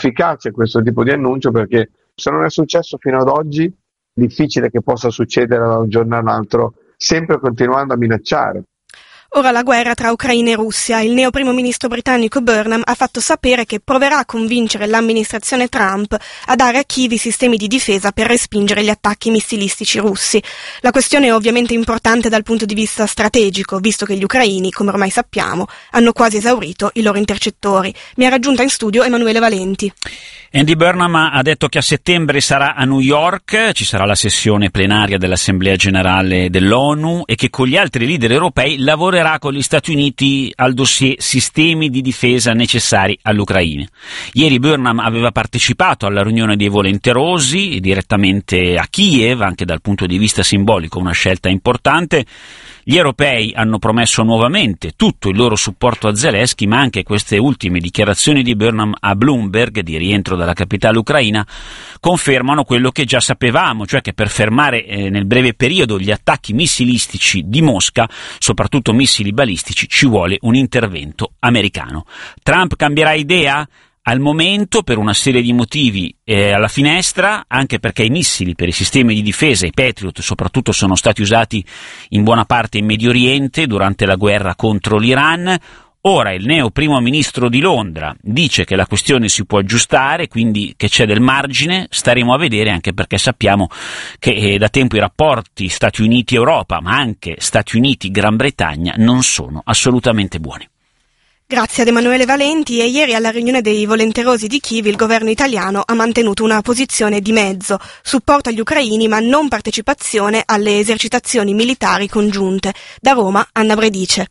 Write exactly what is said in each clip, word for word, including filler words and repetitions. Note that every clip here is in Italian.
efficace questo tipo di annuncio, perché se non è successo fino ad oggi, difficile che possa succedere da un giorno all'altro, sempre continuando a minacciare. Ora la guerra tra Ucraina e Russia. Il neo primo ministro britannico Burnham ha fatto sapere che proverà a convincere l'amministrazione Trump a dare a Kiev i sistemi di difesa per respingere gli attacchi missilistici russi. La questione è ovviamente importante dal punto di vista strategico, visto che gli ucraini, come ormai sappiamo, hanno quasi esaurito i loro intercettori. Mi ha raggiunta in studio Emanuele Valenti. Andy Burnham ha detto che a settembre sarà a New York, ci sarà la sessione plenaria dell'Assemblea Generale dell'ONU e che con gli altri leader europei lavorerà con gli Stati Uniti al dossier sistemi di difesa necessari all'Ucraina. Ieri Burnham aveva partecipato alla riunione dei volenterosi direttamente a Kiev, anche dal punto di vista simbolico una scelta importante. Gli europei hanno promesso nuovamente tutto il loro supporto a Zelensky, ma anche queste ultime dichiarazioni di Burnham a Bloomberg di rientro dalla capitale ucraina confermano quello che già sapevamo, cioè che per fermare eh, nel breve periodo gli attacchi missilistici di Mosca, soprattutto missili balistici, ci vuole un intervento americano. Trump cambierà idea? Al momento, per una serie di motivi, è alla finestra, anche perché i missili per i sistemi di difesa, i Patriot soprattutto, sono stati usati in buona parte in Medio Oriente durante la guerra contro l'Iran. Ora il neo primo ministro di Londra dice che la questione si può aggiustare, quindi che c'è del margine. Staremo a vedere, anche perché sappiamo che eh, da tempo i rapporti Stati Uniti-Europa, ma anche Stati Uniti-Gran Bretagna, non sono assolutamente buoni. Grazie ad Emanuele Valenti. E ieri alla riunione dei volenterosi di Kiev il governo italiano ha mantenuto una posizione di mezzo, supporto agli ucraini ma non partecipazione alle esercitazioni militari congiunte. Da Roma, Anna Bredice.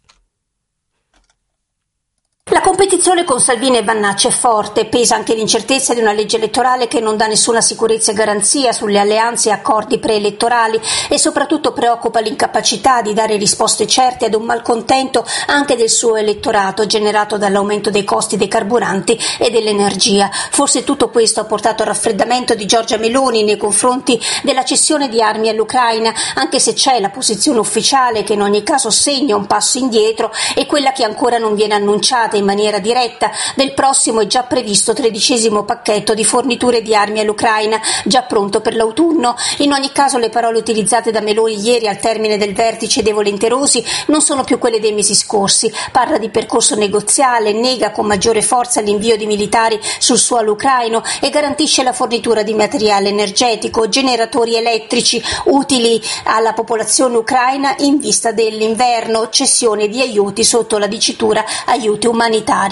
La competizione con Salvini e Vannacci è forte, pesa anche l'incertezza di una legge elettorale che non dà nessuna sicurezza e garanzia sulle alleanze e accordi preelettorali e soprattutto preoccupa l'incapacità di dare risposte certe ad un malcontento anche del suo elettorato generato dall'aumento dei costi dei carburanti e dell'energia. Forse tutto questo ha portato al raffreddamento di Giorgia Meloni nei confronti della cessione di armi all'Ucraina, anche se c'è la posizione ufficiale che in ogni caso segna un passo indietro e quella che ancora non viene annunciata in maniera diretta del prossimo e già previsto tredicesimo pacchetto di forniture di armi all'Ucraina, già pronto per l'autunno. In ogni caso le parole utilizzate da Meloni ieri al termine del vertice dei volenterosi non sono più quelle dei mesi scorsi. Parla di percorso negoziale, nega con maggiore forza l'invio di militari sul suolo ucraino e garantisce la fornitura di materiale energetico, generatori elettrici utili alla popolazione ucraina in vista dell'inverno, cessione di aiuti sotto la dicitura aiuti umanitari.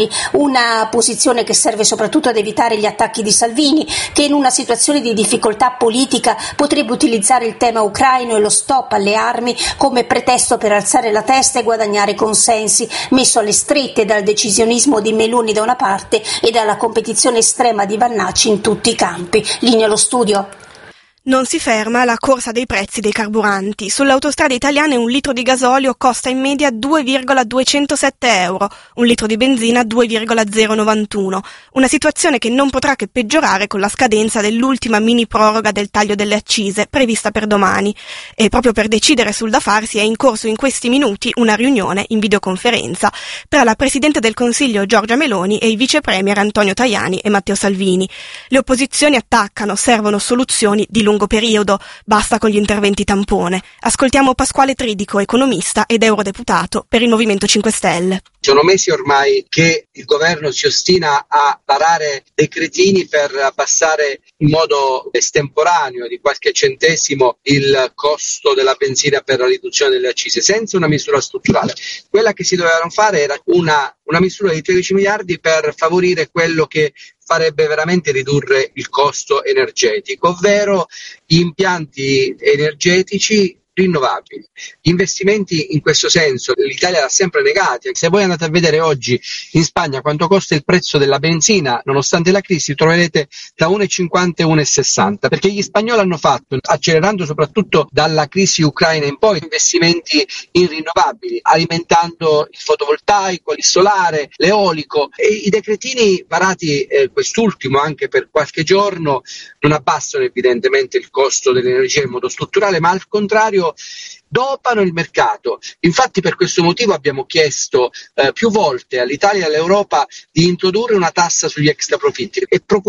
Una posizione che serve soprattutto ad evitare gli attacchi di Salvini, che in una situazione di difficoltà politica potrebbe utilizzare il tema ucraino e lo stop alle armi come pretesto per alzare la testa e guadagnare consensi, messo alle strette dal decisionismo di Meloni da una parte e dalla competizione estrema di Vannacci in tutti i campi. Linea allo studio. Non si ferma la corsa dei prezzi dei carburanti. Sulle autostrade italiane un litro di gasolio costa in media due virgola duecentosette euro, un litro di benzina due virgola zero novantuno. Una situazione che non potrà che peggiorare con la scadenza dell'ultima mini proroga del taglio delle accise prevista per domani. E proprio per decidere sul da farsi è in corso in questi minuti una riunione in videoconferenza tra la Presidente del Consiglio Giorgia Meloni e i Vice Premier Antonio Tajani e Matteo Salvini. Le opposizioni attaccano, servono soluzioni di lungo periodo, basta con gli interventi tampone. Ascoltiamo Pasquale Tridico, economista ed eurodeputato per il Movimento cinque Stelle. Sono mesi ormai che il governo si ostina a varare decretini per abbassare in modo estemporaneo di qualche centesimo il costo della benzina per la riduzione delle accise, senza una misura strutturale. Quella che si dovevano fare era una, una misura di tredici miliardi per favorire quello che farebbe veramente ridurre il costo energetico, ovvero gli impianti energetici rinnovabili. Investimenti in questo senso l'Italia l'ha sempre negati. Se voi andate a vedere oggi in Spagna quanto costa il prezzo della benzina, nonostante la crisi, troverete da uno virgola cinquanta e uno virgola sessanta, perché gli spagnoli hanno fatto, accelerando soprattutto dalla crisi ucraina in poi, investimenti in rinnovabili, alimentando il fotovoltaico, il solare, l'eolico, e i decretini varati eh, quest'ultimo anche per qualche giorno non abbassano evidentemente il costo dell'energia in modo strutturale, ma al contrario dopano il mercato. Infatti per questo motivo abbiamo chiesto eh, più volte all'Italia e all'Europa di introdurre una tassa sugli extraprofitti e